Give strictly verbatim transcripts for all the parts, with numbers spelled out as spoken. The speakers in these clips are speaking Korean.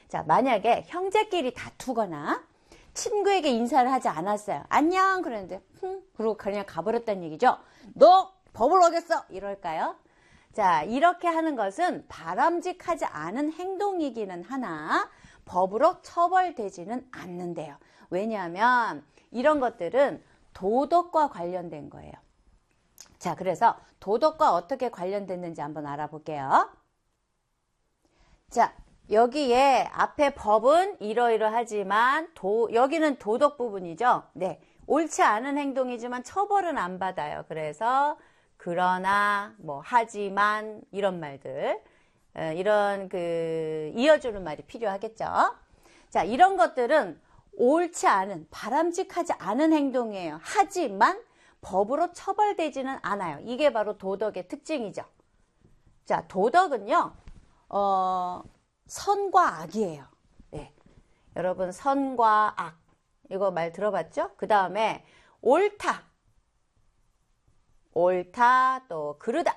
자, 만약에 형제끼리 다투거나 친구에게 인사를 하지 않았어요. 안녕 그랬는데 흠 그러고 그냥 가버렸다는 얘기죠. 너 법을 어겼어 이럴까요? 자, 이렇게 하는 것은 바람직하지 않은 행동이기는 하나 법으로 처벌되지는 않는데요. 왜냐하면 이런 것들은 도덕과 관련된 거예요. 자, 그래서 도덕과 어떻게 관련됐는지 한번 알아볼게요. 자, 여기에 앞에 법은 이러이러하지만 도, 여기는 도덕 부분이죠. 네, 옳지 않은 행동이지만 처벌은 안 받아요. 그래서 그러나 뭐 하지만 이런 말들, 이런 그 이어주는 말이 필요하겠죠. 자, 이런 것들은 옳지 않은, 바람직하지 않은 행동이에요. 하지만 법으로 처벌되지는 않아요. 이게 바로 도덕의 특징이죠. 자, 도덕은요, 어, 선과 악이에요. 네. 여러분, 선과 악. 이거 말 들어봤죠? 그 다음에 옳다. 옳다, 또 그르다.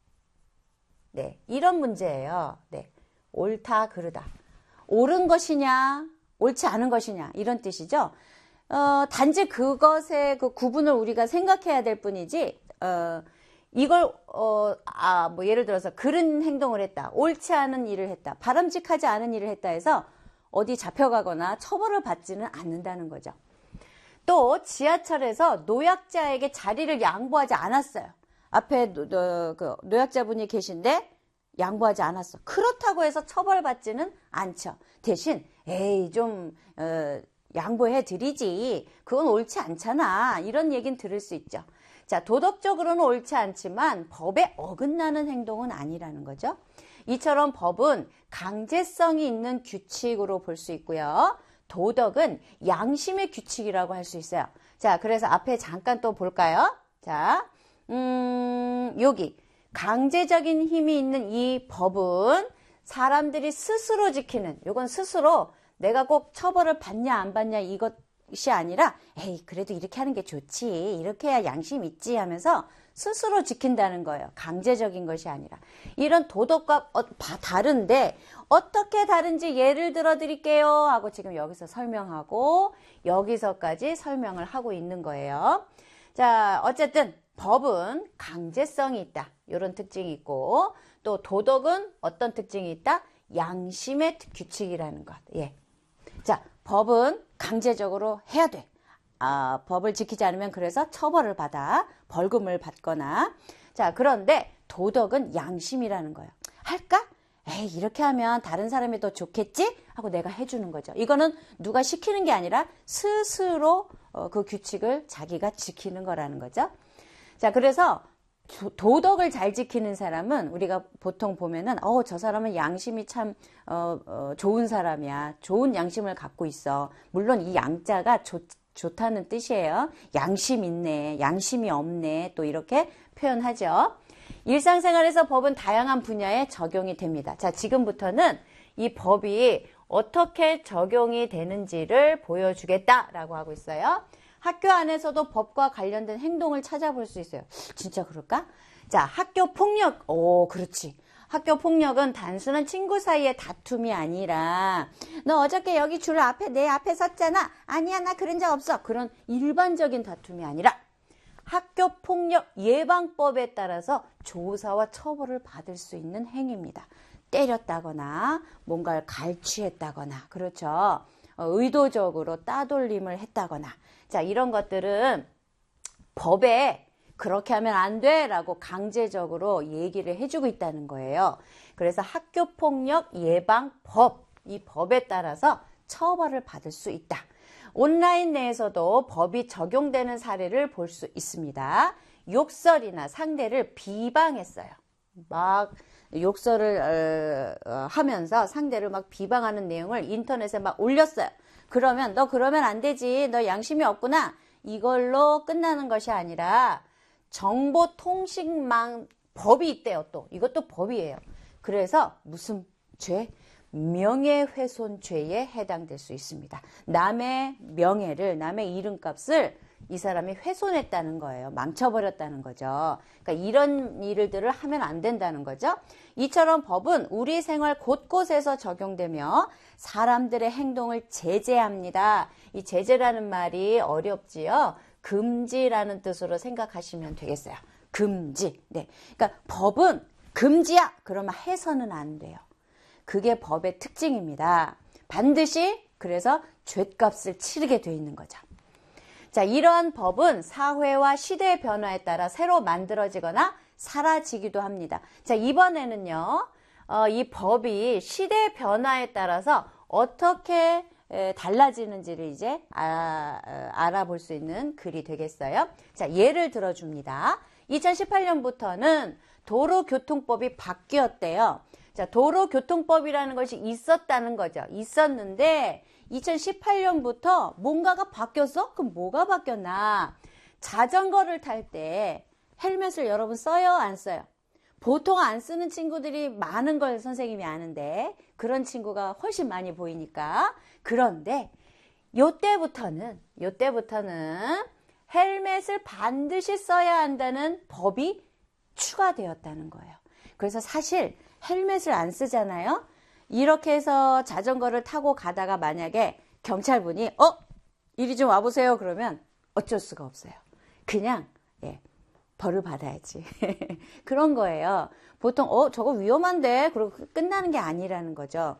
네. 이런 문제예요. 네. 옳다, 그르다. 옳은 것이냐, 옳지 않은 것이냐. 이런 뜻이죠. 어, 단지 그것의 그 구분을 우리가 생각해야 될 뿐이지, 어, 이걸, 어, 아, 뭐, 예를 들어서, 그런 행동을 했다. 옳지 않은 일을 했다. 바람직하지 않은 일을 했다 해서 어디 잡혀가거나 처벌을 받지는 않는다는 거죠. 또, 지하철에서 노약자에게 자리를 양보하지 않았어요. 앞에 노, 노, 그 노약자분이 계신데 양보하지 않았어. 그렇다고 해서 처벌받지는 않죠. 대신, 에이, 좀, 어, 양보해 드리지. 그건 옳지 않잖아. 이런 얘기는 들을 수 있죠. 자, 도덕적으로는 옳지 않지만 법에 어긋나는 행동은 아니라는 거죠. 이처럼 법은 강제성이 있는 규칙으로 볼 수 있고요. 도덕은 양심의 규칙이라고 할 수 있어요. 자, 그래서 앞에 잠깐 또 볼까요? 자, 음, 여기 강제적인 힘이 있는 이 법은 사람들이 스스로 지키는, 이건 스스로 내가 꼭 처벌을 받냐 안 받냐 이것이 아니라 에이 그래도 이렇게 하는 게 좋지, 이렇게 해야 양심 있지 하면서 스스로 지킨다는 거예요. 강제적인 것이 아니라. 이런 도덕과 어, 다른데 어떻게 다른지 예를 들어 드릴게요 하고 지금 여기서 설명하고 여기서까지 설명을 하고 있는 거예요. 자, 어쨌든 법은 강제성이 있다. 이런 특징이 있고, 또 도덕은 어떤 특징이 있다? 양심의 규칙이라는 것. 예. 자, 법은 강제적으로 해야 돼. 아, 법을 지키지 않으면 그래서 처벌을 받아 벌금을 받거나. 자, 그런데 도덕은 양심이라는 거예요. 할까? 에이, 이렇게 하면 다른 사람이 더 좋겠지? 하고 내가 해주는 거죠. 이거는 누가 시키는 게 아니라 스스로 어, 그 규칙을 자기가 지키는 거라는 거죠. 자, 그래서 도덕을 잘 지키는 사람은 우리가 보통 보면은 어, 저 사람은 양심이 참 어, 어, 좋은 사람이야. 좋은 양심을 갖고 있어. 물론 이 양자가 좋, 좋다는 뜻이에요. 양심 있네, 양심이 없네, 또 이렇게 표현하죠. 일상생활에서 법은 다양한 분야에 적용이 됩니다. 자, 지금부터는 이 법이 어떻게 적용이 되는지를 보여주겠다라고 하고 있어요. 학교 안에서도 법과 관련된 행동을 찾아볼 수 있어요. 진짜 그럴까? 자, 학교 폭력. 오, 그렇지. 학교 폭력은 단순한 친구 사이의 다툼이 아니라 너 어저께 여기 줄 앞에 내 앞에 섰잖아. 아니야, 나 그런 적 없어. 그런 일반적인 다툼이 아니라 학교 폭력 예방법에 따라서 조사와 처벌을 받을 수 있는 행위입니다. 때렸다거나 뭔가를 갈취했다거나, 그렇죠. 의도적으로 따돌림을 했다거나, 자, 이런 것들은 법에 그렇게 하면 안 돼 라고 강제적으로 얘기를 해주고 있다는 거예요. 그래서 학교폭력 예방법, 이 법에 따라서 처벌을 받을 수 있다. 온라인 내에서도 법이 적용되는 사례를 볼 수 있습니다. 욕설이나 상대를 비방했어요. 막 욕설을 어, 어, 하면서 상대를 막 비방하는 내용을 인터넷에 막 올렸어요. 그러면 너 그러면 안 되지, 너 양심이 없구나, 이걸로 끝나는 것이 아니라 정보통신망 법이 있대요. 또 이것도 법이에요. 그래서 무슨 죄? 명예훼손죄에 해당될 수 있습니다. 남의 명예를, 남의 이름값을 이 사람이 훼손했다는 거예요. 망쳐버렸다는 거죠. 그러니까 이런 일들을 하면 안 된다는 거죠. 이처럼 법은 우리 생활 곳곳에서 적용되며 사람들의 행동을 제재합니다. 이 제재라는 말이 어렵지요. 금지라는 뜻으로 생각하시면 되겠어요. 금지. 네. 그러니까 법은 금지야. 그러면 해서는 안 돼요. 그게 법의 특징입니다. 반드시 그래서 죗값을 치르게 돼 있는 거죠. 자, 이러한 법은 사회와 시대의 변화에 따라 새로 만들어지거나 사라지기도 합니다. 자, 이번에는요, 어, 이 법이 시대의 변화에 따라서 어떻게 에, 달라지는지를 이제 아, 어, 알아볼 수 있는 글이 되겠어요. 자, 예를 들어줍니다. 이천십팔 년부터는 도로교통법이 바뀌었대요. 자, 도로교통법이라는 것이 있었다는 거죠. 있었는데 이천십팔 년부터 뭔가가 바뀌었어? 그럼 뭐가 바뀌었나? 자전거를 탈 때 헬멧을 여러분 써요? 안 써요? 보통 안 쓰는 친구들이 많은 걸 선생님이 아는데 그런 친구가 훨씬 많이 보이니까. 그런데 요때부터는 요때부터는 헬멧을 반드시 써야 한다는 법이 추가되었다는 거예요. 그래서 사실 헬멧을 안 쓰잖아요. 이렇게 해서 자전거를 타고 가다가 만약에 경찰분이 어? 이리 좀 와보세요. 그러면 어쩔 수가 없어요. 그냥 예, 벌을 받아야지. 그런 거예요. 보통 어 저거 위험한데 그러고 끝나는 게 아니라는 거죠.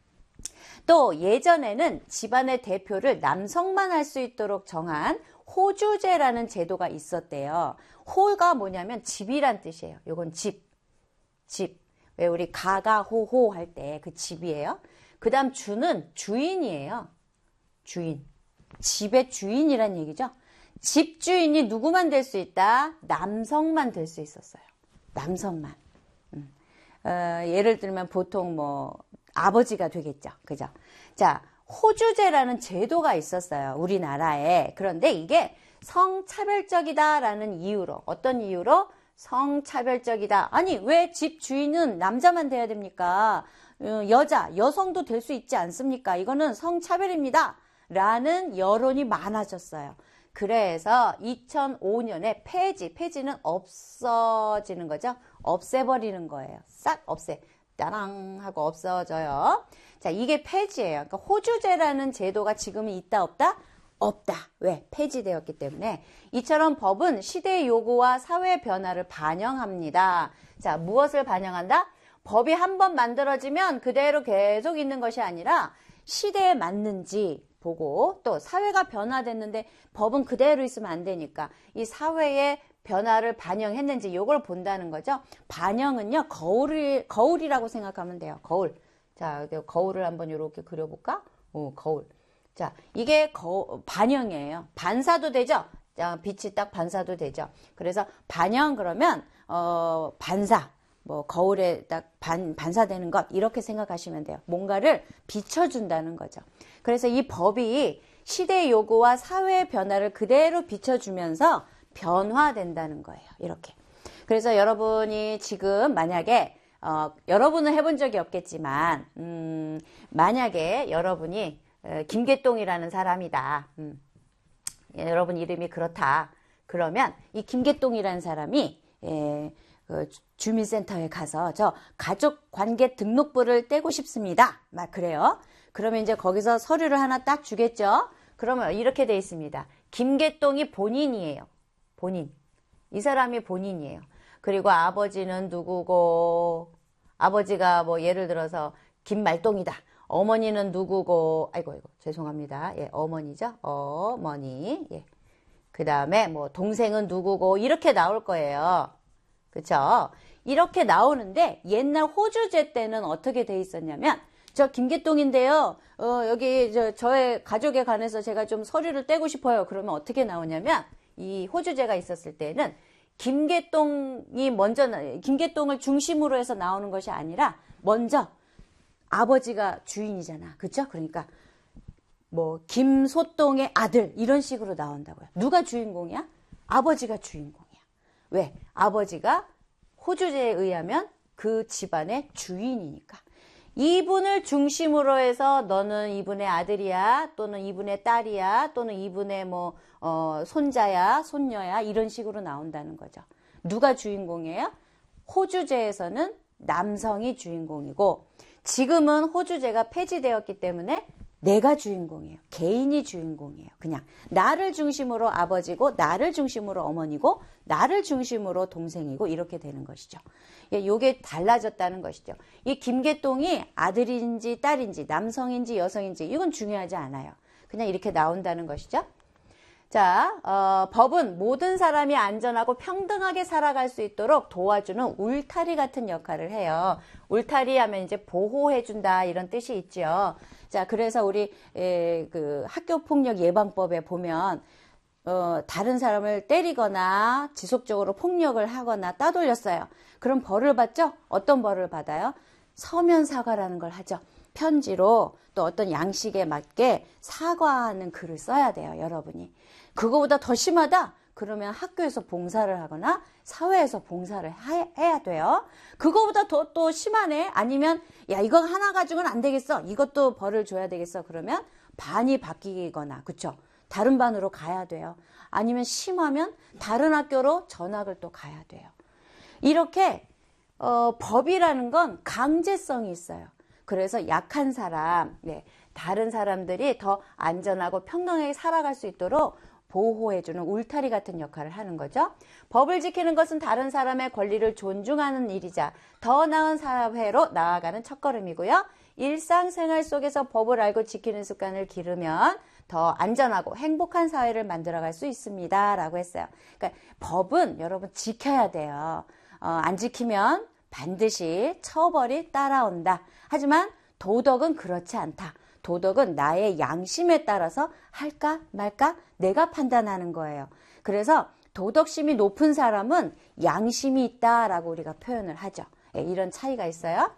또 예전에는 집안의 대표를 남성만 할 수 있도록 정한 호주제라는 제도가 있었대요. 호가 뭐냐면 집이란 뜻이에요. 요건 집. 집. 왜 우리 가가호호 할 때 그 집이에요. 그 다음 주는 주인이에요. 주인. 집의 주인이란 얘기죠. 집 주인이 누구만 될 수 있다? 남성만 될 수 있었어요. 남성만. 음. 어, 예를 들면 보통 뭐 아버지가 되겠죠. 그죠? 자, 호주제라는 제도가 있었어요. 우리나라에. 그런데 이게 성차별적이다라는 이유로, 어떤 이유로? 성차별적이다. 아니, 왜 집 주인은 남자만 돼야 됩니까? 여자, 여성도 될 수 있지 않습니까? 이거는 성차별입니다. 라는 여론이 많아졌어요. 그래서 이천오 년에 폐지, 폐지는 없어지는 거죠. 없애버리는 거예요. 싹 없애. 따랑 하고 없어져요. 자, 이게 폐지예요. 그러니까 호주제라는 제도가 지금은 있다 없다? 없다. 왜? 폐지되었기 때문에. 이처럼 법은 시대의 요구와 사회 변화를 반영합니다. 자, 무엇을 반영한다? 법이 한번 만들어지면 그대로 계속 있는 것이 아니라 시대에 맞는지 보고 또 사회가 변화됐는데 법은 그대로 있으면 안 되니까 이 사회의 변화를 반영했는지 이걸 본다는 거죠. 반영은요, 거울이, 거울이라고 생각하면 돼요. 거울. 자, 거울을 한번 이렇게 그려볼까? 오, 거울. 자, 이게 거, 반영이에요. 반사도 되죠? 자, 빛이 딱 반사도 되죠. 그래서 반영 그러면, 어, 반사. 뭐, 거울에 딱 반, 반사되는 것. 이렇게 생각하시면 돼요. 뭔가를 비춰준다는 거죠. 그래서 이 법이 시대의 요구와 사회의 변화를 그대로 비춰주면서 변화된다는 거예요. 이렇게. 그래서 여러분이 지금 만약에 어, 여러분은 해본 적이 없겠지만 음, 만약에 여러분이 어, 김계똥이라는 사람이다. 음, 예, 여러분 이름이 그렇다. 그러면 이 김계똥이라는 사람이 예, 그 주민센터에 가서 저 가족관계 등록부를 떼고 싶습니다. 막 그래요. 그러면 이제 거기서 서류를 하나 딱 주겠죠. 그러면 이렇게 돼 있습니다. 김계똥이 본인이에요. 본인. 이 사람이 본인이에요. 그리고 아버지는 누구고, 아버지가 뭐 예를 들어서 김말똥이다. 어머니는 누구고, 아이고, 아이고, 죄송합니다. 예, 어머니죠. 어머니. 예. 그 다음에 뭐 동생은 누구고, 이렇게 나올 거예요. 그쵸? 이렇게 나오는데 옛날 호주제 때는 어떻게 돼 있었냐면, 저 김계똥인데요. 어, 여기 저, 저의 가족에 관해서 제가 좀 서류를 떼고 싶어요. 그러면 어떻게 나오냐면, 이 호주제가 있었을 때는 김계똥이 먼저, 김계똥을 중심으로 해서 나오는 것이 아니라 먼저 아버지가 주인이잖아. 그쵸? 그러니까 뭐 김소똥의 아들 이런 식으로 나온다고요. 누가 주인공이야? 아버지가 주인공이야. 왜? 아버지가 호주제에 의하면 그 집안의 주인이니까. 이분을 중심으로 해서 너는 이분의 아들이야, 또는 이분의 딸이야, 또는 이분의 뭐 어, 손자야, 손녀야, 이런 식으로 나온다는 거죠. 누가 주인공이에요? 호주제에서는 남성이 주인공이고, 지금은 호주제가 폐지되었기 때문에 내가 주인공이에요. 개인이 주인공이에요. 그냥 나를 중심으로 아버지고, 나를 중심으로 어머니고, 나를 중심으로 동생이고, 이렇게 되는 것이죠. 이게 달라졌다는 것이죠. 이 김계똥이 아들인지 딸인지 남성인지 여성인지 이건 중요하지 않아요. 그냥 이렇게 나온다는 것이죠. 자, 어, 법은 모든 사람이 안전하고 평등하게 살아갈 수 있도록 도와주는 울타리 같은 역할을 해요. 울타리 하면 이제 보호해준다 이런 뜻이 있죠. 자, 그래서 우리 에, 그 학교폭력 예방법에 보면 어, 다른 사람을 때리거나 지속적으로 폭력을 하거나 따돌렸어요. 그럼 벌을 받죠? 어떤 벌을 받아요? 서면 사과라는 걸 하죠. 편지로 또 어떤 양식에 맞게 사과하는 글을 써야 돼요, 여러분이. 그거보다 더 심하다? 그러면 학교에서 봉사를 하거나 사회에서 봉사를 하, 해야 돼요. 그거보다 더 또 심하네? 아니면 야, 이거 하나 가지고는 안 되겠어. 이것도 벌을 줘야 되겠어. 그러면 반이 바뀌거나, 그쵸? 다른 반으로 가야 돼요. 아니면 심하면 다른 학교로 전학을 또 가야 돼요. 이렇게 어, 법이라는 건 강제성이 있어요. 그래서 약한 사람, 네, 다른 사람들이 더 안전하고 평등하게 살아갈 수 있도록 보호해주는 울타리 같은 역할을 하는 거죠. 법을 지키는 것은 다른 사람의 권리를 존중하는 일이자 더 나은 사회로 나아가는 첫걸음이고요. 일상생활 속에서 법을 알고 지키는 습관을 기르면 더 안전하고 행복한 사회를 만들어갈 수 있습니다. 라고 했어요. 그러니까 법은 여러분 지켜야 돼요. 어, 안 지키면 반드시 처벌이 따라온다. 하지만 도덕은 그렇지 않다. 도덕은 나의 양심에 따라서 할까 말까 내가 판단하는 거예요. 그래서 도덕심이 높은 사람은 양심이 있다라고 우리가 표현을 하죠. 예, 이런 차이가 있어요.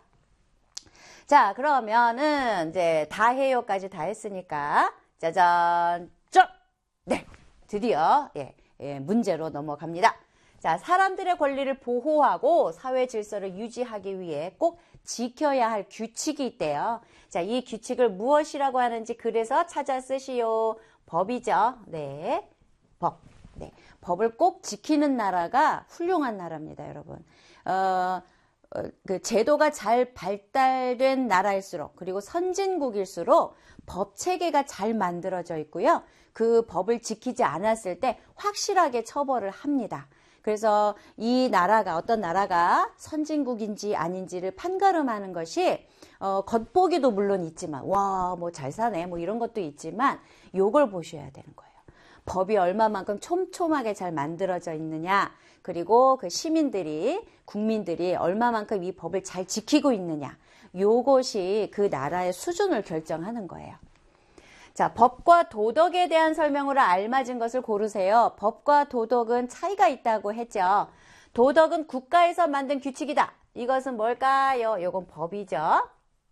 자, 그러면은 이제 다 해요까지 다 했으니까 짜잔, 점! 네, 드디어 예, 예, 문제로 넘어갑니다. 자, 사람들의 권리를 보호하고 사회 질서를 유지하기 위해 꼭 지켜야 할 규칙이 있대요. 자, 이 규칙을 무엇이라고 하는지 그래서 찾아 쓰시오. 법이죠. 네, 법. 네, 법을 꼭 지키는 나라가 훌륭한 나라입니다, 여러분. 어, 어, 그 제도가 잘 발달된 나라일수록, 그리고 선진국일수록 법 체계가 잘 만들어져 있고요. 그 법을 지키지 않았을 때 확실하게 처벌을 합니다. 그래서 이 나라가, 어떤 나라가 선진국인지 아닌지를 판가름하는 것이 어, 겉보기도 물론 있지만, 와, 뭐 잘 사네, 뭐 이런 것도 있지만 요걸 보셔야 되는 거예요. 법이 얼마만큼 촘촘하게 잘 만들어져 있느냐, 그리고 그 시민들이, 국민들이 얼마만큼 이 법을 잘 지키고 있느냐, 요것이 그 나라의 수준을 결정하는 거예요. 자, 법과 도덕에 대한 설명으로 알맞은 것을 고르세요. 법과 도덕은 차이가 있다고 했죠. 도덕은 국가에서 만든 규칙이다. 이것은 뭘까요? 이건 법이죠.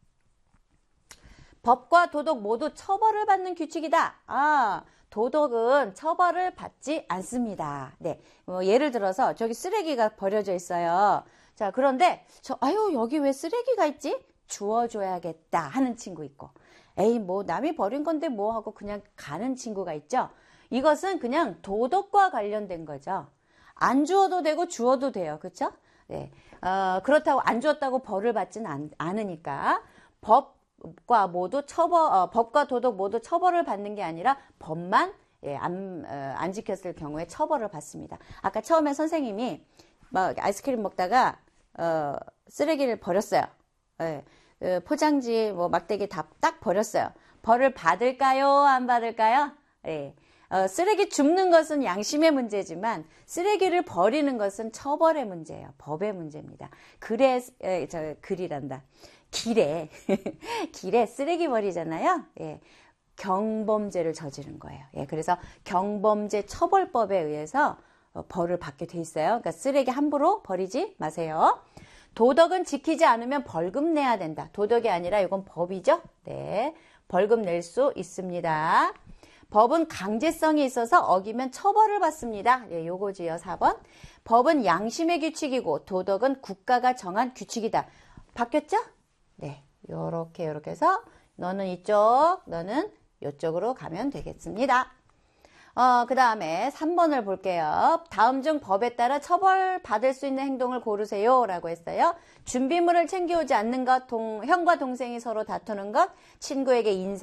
법과 도덕 모두 처벌을 받는 규칙이다. 아, 도덕은 처벌을 받지 않습니다. 네, 뭐 예를 들어서 저기 쓰레기가 버려져 있어요. 자, 그런데 저 아유 여기 왜 쓰레기가 있지? 주워줘야겠다 하는 친구 있고, 에이 뭐 남이 버린 건데 뭐 하고 그냥 가는 친구가 있죠. 이것은 그냥 도덕과 관련된 거죠. 안 주워도 되고 주워도 돼요. 그렇죠? 네, 어, 그렇다고 안 주웠다고 벌을 받지는 않, 않으니까 법과 모두 처벌, 어, 법과 도덕 모두 처벌을 받는 게 아니라 법만 예, 안, 어, 안 지켰을 경우에 처벌을 받습니다. 아까 처음에 선생님이 막 아이스크림 먹다가 어, 쓰레기를 버렸어요. 예, 그 포장지 뭐 막대기 다 딱 버렸어요. 벌을 받을까요? 안 받을까요? 예. 어, 쓰레기 줍는 것은 양심의 문제지만 쓰레기를 버리는 것은 처벌의 문제예요. 법의 문제입니다. 글에, 에, 저, 글이란다. 길에, 길에 쓰레기 버리잖아요. 예. 경범죄를 저지른 거예요. 예. 그래서 경범죄 처벌법에 의해서 어, 벌을 받게 돼 있어요. 그러니까 쓰레기 함부로 버리지 마세요. 도덕은 지키지 않으면 벌금 내야 된다. 도덕이 아니라 이건 법이죠. 네. 벌금 낼 수 있습니다. 법은 강제성이 있어서 어기면 처벌을 받습니다. 예, 요거지요. 사 번. 법은 양심의 규칙이고 도덕은 국가가 정한 규칙이다. 바뀌었죠? 네. 요렇게 요렇게 해서 너는 이쪽, 너는 이쪽으로 가면 되겠습니다. 어, 그 다음에 삼 번을 볼게요. 다음 중 법에 따라 처벌받을 수 있는 행동을 고르세요 라고 했어요. 준비물을 챙겨오지 않는 것, 동, 형과 동생이 서로 다투는 것, 친구에게 인생